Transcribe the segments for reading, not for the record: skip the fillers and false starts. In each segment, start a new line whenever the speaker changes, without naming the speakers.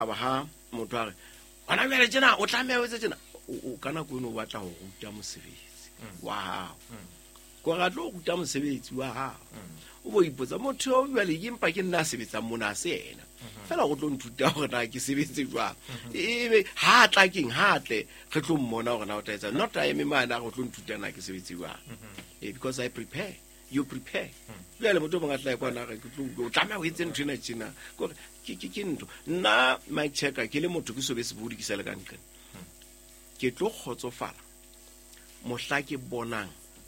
ha motho a re ona bjale tjena o tlameha o etse tjena o kana go no batla go ruta mosebetsi wa hao go ga tlo ruta mosebetsi wa hao o bo ipotsa motho o bjale ke mpa ke nna sebetsa mona se ena fela go tlo nthuta gore na ke sebetse jwang ebe ha tla keng ha tle re tlo mmona gore na o tla etsa not I am mana go tlo nthuta na ke sebetse jwang because I prepare you prepare bjale motho mo ngatla kwa na ke tlo tlamaya go etse ntho ena tjena gore ke ntho nna my checker ke le motho ke sobe se bodi ke sele ka ntle ke tlo khotsofala mohla ke bonang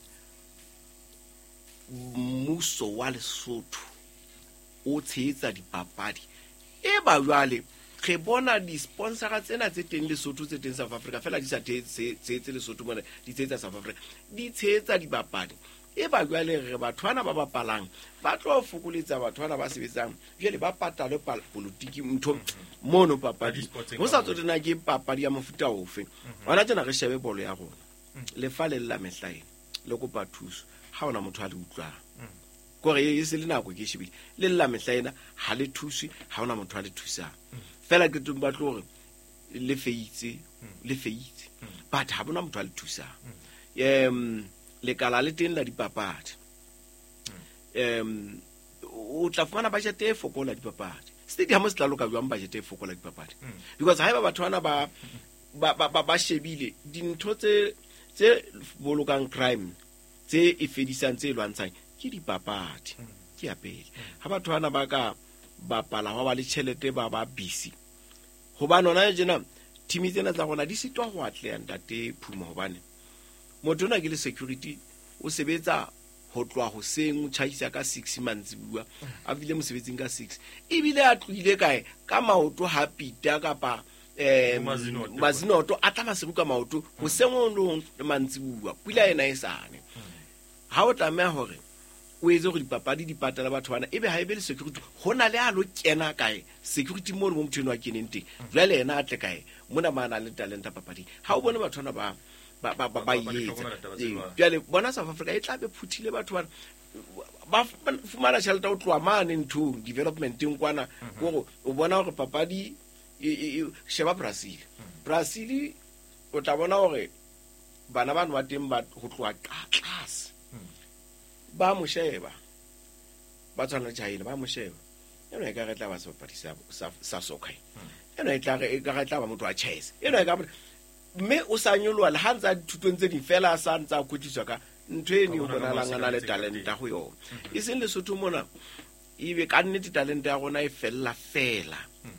mmuso wa Lesotho o tshehetsa dipapadi e ba jwale re bona di-sponsora tsena tse teng Lesotho tse teng South Africa fela di sa tsheetse Lesotho mona di tshehetsa South Africa di tshehetsa dipapadi e ba jwale re batho bana ba bapalang ba tlo fokoletsa batho bana ba sebetsang jwale ba patale politiki ntho mono papadi ho sa tsotena ke papadi ya mofuta ofe ona tsena re shebe bolo ya rona le fa le la mehlae le go pa thuso ha ona motho a le utlwang gore e se le nako ke shebile le la mehlaena ha le thusi ha ona motho a le thusang fela ke tumba tlore le feitse but ha bona motho a le thusang le kala le teng la dipapadi o tla fumana budget e fokola dipapadi stadium se tla loka jwang budget e fokola dipapadi because ha eba batho bana ba shebile dintho tse bolokang crime tse e fedisang tse lwantshang ke dipapadi ke ya pele ha batho bana ba ka bapala ho ba le tšhelete ba busy hobane ona jena team tsena tsa gona di sitwa go atlea ntate phuma hobane motho na ke le security o sebetsa ho tloa ho seng o chaisa ka 6 months bua a bile mosebetsing ka 6 ibile a tlile kae ka maoto ha pita kapa mazinoto a tla maseru ka maoto ho sengwe lo mantsi bua pula ena e sane ha o tlameha hore o etse go dipapadi di patala batho bana ebe ha ebe le security hona le a lo kena kae security mo mo mtheno wa keneng teng jwale ena a tle kae mona mana le talenta papadi ha o bone batho bana ba yetsa jwale bona South Africa e tla be phuthile batho bana ba fumana tšhelete o tloa mane ntho development eng kwana go o bona gore papadi sheba Brazil o tla bona gore bana ba nwa teng ba go tloa class ba mo sheba ba tsana China ba mo sheba eno e ka retla ba sepapadi sa soccer eno e ka retla ba motho wa chess eno e ka mme o sa nyolwa le hanza dithutong tse di fela sa ntsa khutiswa ka ntho e ni o bona langana le talenta go yona e seng Lesotho mona ibe ka nnete talenta ya gona e fella fela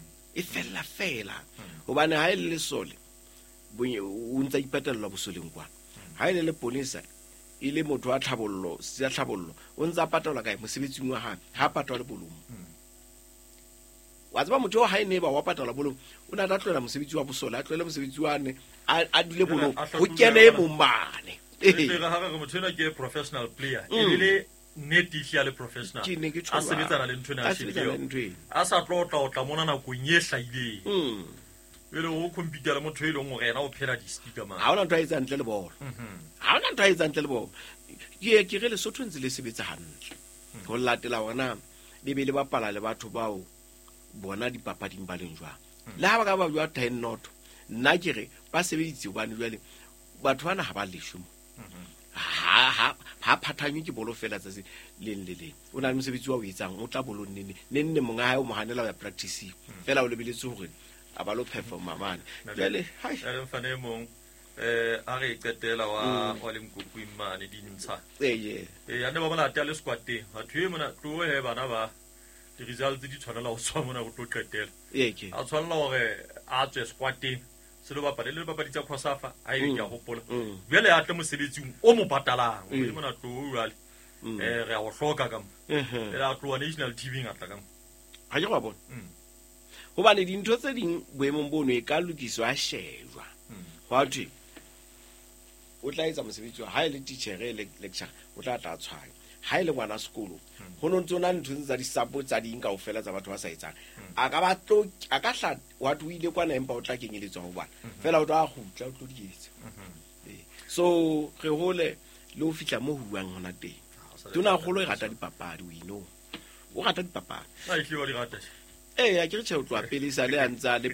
hobane ha ile sole o ntsa ipatella bosoleng kwa ha ile le polisa ile motho wa tlhabollo o ntsa patala kae mosebetsing wa ha patala bolomo wa tsaba motho ha ine ba wa patala bolomo o na tlatlola mosebetsi wa bosola a tlole mosebetsi wa ne a dule bolomo go kene mo mane
e ga ga motho ena ke professional player e le neti ya le professional a sebetsana le ntwe na shebile a sa tlotla o tla mona na go nyehla ile ele o computer motho ile ngo rena o phela di sticker man
ha ona ntwa itsa ntle le bolo ha ona ntwa itsa ntle le bolo ke re Lesotho ntse le sebetsa hantle go latela ona be le bapala le batho bao bona dipapading ba leng jwa le ha ba ka ba jwa 10 not nna ke re ba sebeditse bana jwale batho bana ha ba leshomo ha phathanywe ke bolo fela tsa se leng o na le mosebetsi wa o etsang o tla bolo nne monga ha o mo hanela ya practice fela o lebeletse hore a ba lo perform mane jwale hai
re mfane mong a re qetela wa le mkuku imane di ntsha ya ne ba bona tya le squad ha thwe mona tlo he bana ba di results di tshwanela o tswa mona go tlo qetela a tshwanela hore a tswe squad se lo ba le ba ditsa khosafa a ile ya gopola bele a tle mosebetsing o mo patalang o mona tlo jwale re a go hloka ka mo le a tlo national TV ngata ka mo
ha ke go bona hobane dintho tse ding boemong bono e ka lokiswa a shejwa wa thwe o tla etsa mosebetsi wa ha ile teacher le lecture o tla tshwaya ha ile ngwana sekolo ho no ntse ona ntho tsa di support tsa ding kaofela tsa batho ba sa etsang a ka ba tlo a ka hla wa tuile kwana empa o tla kenyeletswa ho bana fela o tla gutla o tlo di etsa so re hole le o fitla mo huang hona teng tona golo e rata dipapadi o rata dipapadi
a ile wa di rata
a ke re tšhe o tloa pele sa le a ntse a le